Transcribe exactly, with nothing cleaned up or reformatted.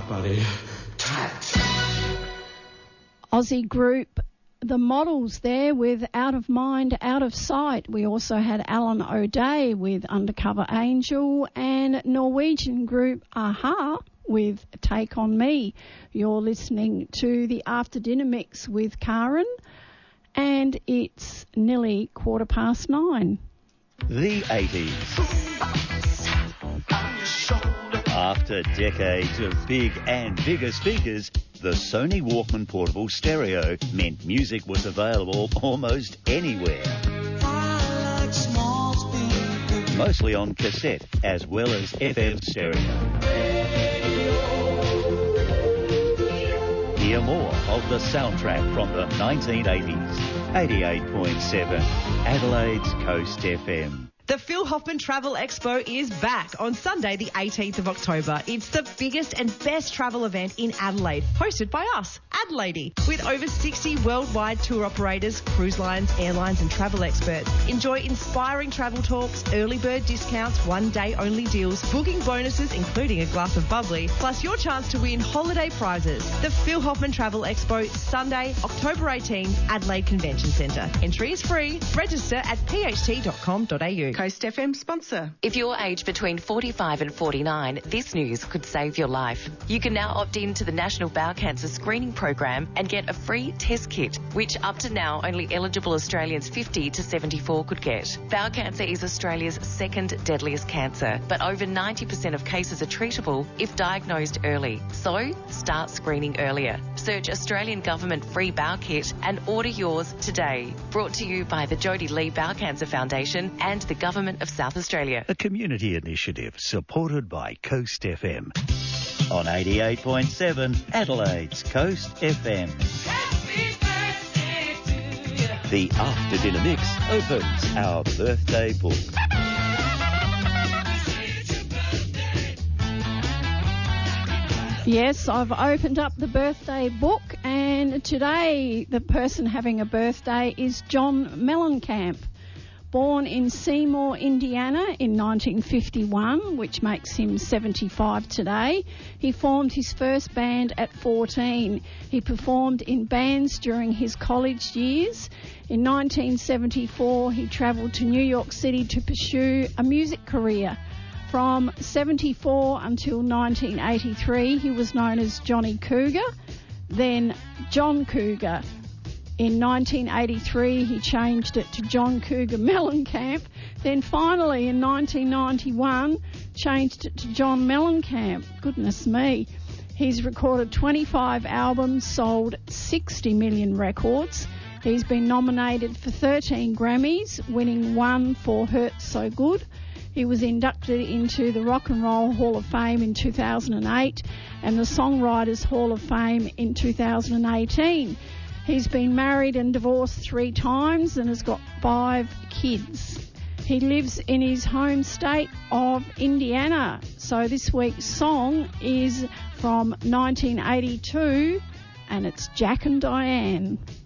tight, buddy. Tight. Aussie group The Models there with Out of Mind, Out of Sight. We also had Alan O'Day with Undercover Angel and Norwegian group Aha with Take On Me. You're listening to the After Dinner Mix with Karen, and it's nearly quarter past nine. The eighties. After decades of big and bigger speakers, the Sony Walkman Portable Stereo meant music was available almost anywhere. Mostly on cassette as well as F M stereo. Hear more of the soundtrack from the nineteen eighties. eighty-eight point seven Adelaide's Coast F M. The Phil Hoffman Travel Expo is back on Sunday the eighteenth of October. It's the biggest and best travel event in Adelaide, hosted by us, Adelaide, with over sixty worldwide tour operators, cruise lines, airlines and travel experts. Enjoy inspiring travel talks, early bird discounts, one-day only deals, booking bonuses including a glass of bubbly, plus your chance to win holiday prizes. The Phil Hoffman Travel Expo, Sunday, October eighteenth, Adelaide Convention Centre. Entry is free. Register at p h t dot com dot a u. Coast F M sponsor. If you're aged between forty-five and forty-nine, this news could save your life. You can now opt in to the National Bowel Cancer Screening Program and get a free test kit, which up to now only eligible Australians fifty to seventy-four could get. Bowel cancer is Australia's second deadliest cancer, but over ninety percent of cases are treatable if diagnosed early. So, start screening earlier. Search Australian Government Free Bowel Kit and order yours today. Brought to you by the Jodie Lee Bowel Cancer Foundation and the Government of South Australia. A community initiative supported by Coast F M. On eighty-eight point seven Adelaide's Coast F M. The After Dinner Mix opens our birthday book. Yes, I've opened up the birthday book, and today the person having a birthday is John Mellencamp. Born in Seymour, Indiana in nineteen fifty-one, which makes him seventy-five today. He formed his first band at fourteen. He performed in bands during his college years. In nineteen seventy-four, he travelled to New York City to pursue a music career. From seventy-four until nineteen eighty-three, he was known as Johnny Cougar, then John Cougar. In nineteen eighty-three, he changed it to John Cougar Mellencamp. Then finally, in nineteen ninety-one, changed it to John Mellencamp. Goodness me. He's recorded twenty-five albums, sold sixty million records. He's been nominated for thirteen Grammys, winning one for Hurt So Good. He was inducted into the Rock and Roll Hall of Fame in two thousand eight and the Songwriters Hall of Fame in two thousand eighteen. He's been married and divorced three times and has got five kids. He lives in his home state of Indiana. So this week's song is from nineteen eighty-two, and it's Jack and Diane.